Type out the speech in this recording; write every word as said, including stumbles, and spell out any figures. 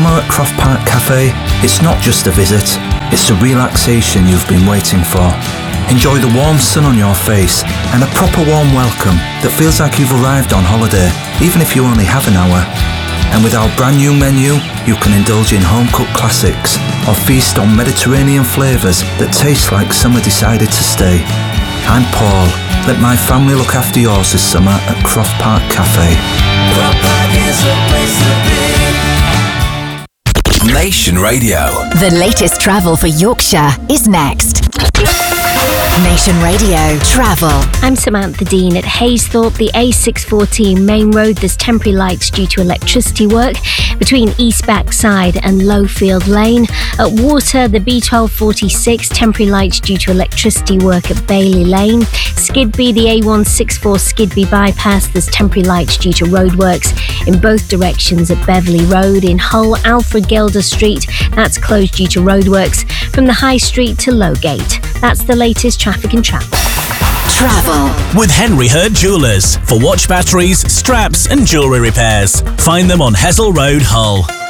summer at Croft Park Cafe, it's not just a visit, it's the relaxation you've been waiting for. Enjoy the warm sun on your face and a proper warm welcome that feels like you've arrived on holiday, even if you only have an hour. And with our brand new menu, you can indulge in home-cooked classics or feast on Mediterranean flavours that taste like summer decided to stay. I'm Paul. Let my family look after yours this summer at Croft Park Cafe. Croft Park is the place to be. Nation Radio. The latest travel for Yorkshire is next. Nation Radio Travel. I'm Samantha Dean. At Haysthorpe, the A six fourteen main road, there's temporary lights due to electricity work between East Backside and Lowfield Lane. At Water, the B twelve forty-six, temporary lights due to electricity work at Bailey Lane. Skidby, the A one sixty-four Skidby bypass, there's temporary lights due to roadworks in both directions at Beverley Road. In Hull, Alfred Gelder Street, that's closed due to roadworks from the High Street to Lowgate. That's the latest traffic and travel. Travel with Henry Hurd Jewellers for watch batteries, straps and jewellery repairs. Find them on Hessel Road, Hull.